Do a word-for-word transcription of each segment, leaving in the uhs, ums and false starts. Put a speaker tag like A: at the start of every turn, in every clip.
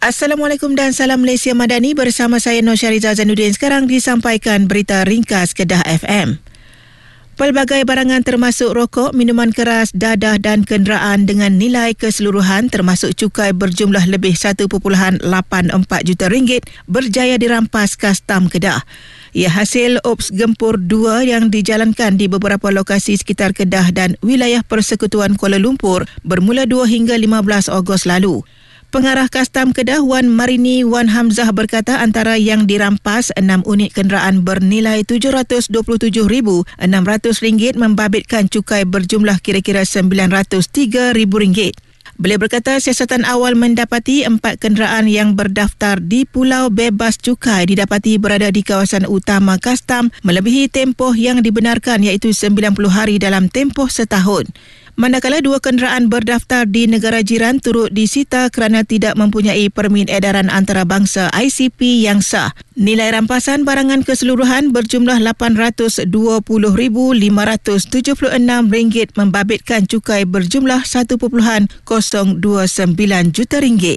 A: Assalamualaikum dan salam Malaysia Madani, bersama saya Nur Syariza Zainuddin. Sekarang disampaikan berita ringkas Kedah F M. Pelbagai barangan termasuk rokok, minuman keras, dadah dan kenderaan dengan nilai keseluruhan termasuk cukai berjumlah lebih satu perpuluhan lapan empat juta ringgit berjaya dirampas Kastam Kedah. Ia hasil Ops Gempur dua yang dijalankan di beberapa lokasi sekitar Kedah dan wilayah Persekutuan Kuala Lumpur bermula dua hingga lima belas Ogos lalu. Pengarah Kastam Kedah Wan Marini Wan Hamzah berkata antara yang dirampas enam unit kenderaan bernilai tujuh ratus dua puluh tujuh ribu enam ratus ringgit membabitkan cukai berjumlah kira-kira sembilan ratus tiga ribu ringgit. Beliau berkata siasatan awal mendapati empat kenderaan yang berdaftar di Pulau Bebas Cukai didapati berada di kawasan utama Kastam melebihi tempoh yang dibenarkan iaitu sembilan puluh hari dalam tempoh setahun. Manakala dua kenderaan berdaftar di negara jiran turut disita kerana tidak mempunyai permit edaran antarabangsa I C P yang sah. Nilai rampasan barangan keseluruhan berjumlah lapan ratus dua puluh ribu lima ratus tujuh puluh enam ringgit membabitkan cukai berjumlah satu perpuluhan kosong dua sembilan juta ringgit.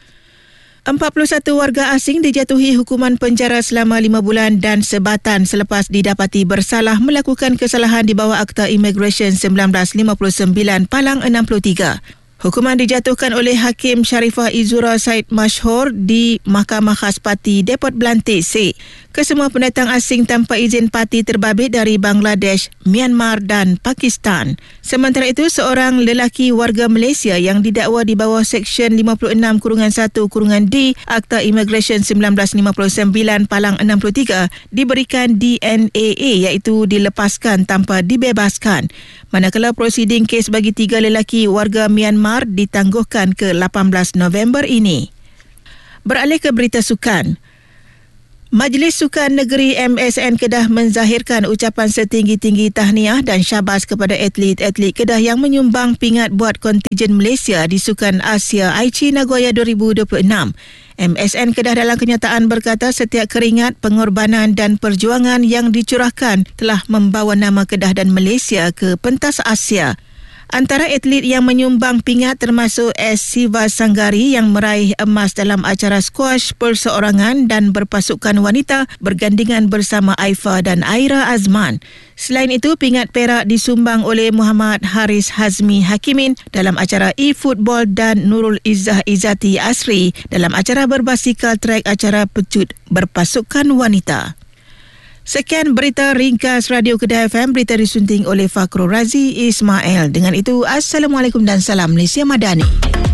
A: empat puluh satu warga asing dijatuhi hukuman penjara selama lima bulan dan sebatan selepas didapati bersalah melakukan kesalahan di bawah Akta Immigration seribu sembilan ratus lima puluh sembilan Palang enam puluh tiga. Hukuman dijatuhkan oleh Hakim Sharifah Izura Said Mashhur di Mahkamah Khas Parti Depot Belantik C. Kesemua pendatang asing tanpa izin parti terbabit dari Bangladesh, Myanmar dan Pakistan. Sementara itu, seorang lelaki warga Malaysia yang didakwa di bawah Seksyen lima puluh enam satu D Akta Immigration seribu sembilan ratus lima puluh sembilan Palang enam puluh tiga diberikan D N A A iaitu dilepaskan tanpa dibebaskan. Manakala prosiding kes bagi tiga lelaki warga Myanmar ditangguhkan ke lapan belas November ini. Beralih ke berita sukan. Majlis Sukan Negeri M S N Kedah menzahirkan ucapan setinggi-tinggi tahniah dan syabas kepada atlet-atlet Kedah yang menyumbang pingat buat kontijen Malaysia di Sukan Asia Aichi Nagoya dua ribu dua puluh enam. M S N Kedah dalam kenyataan berkata setiap keringat, pengorbanan dan perjuangan yang dicurahkan telah membawa nama Kedah dan Malaysia ke pentas Asia. Antara atlet yang menyumbang pingat termasuk S. Siva Sanggari yang meraih emas dalam acara squash perseorangan dan berpasukan wanita bergandingan bersama Aifa dan Aira Azman. Selain itu, pingat perak disumbang oleh Muhammad Haris Hazmi Hakimin dalam acara e-football dan Nurul Izzah Izzati Asri dalam acara berbasikal trek acara pecut berpasukan wanita. Sekian berita ringkas Radio Kedah F M, berita disunting oleh Fakrul Razi Ismail. Dengan itu, Assalamualaikum dan salam Malaysia Madani.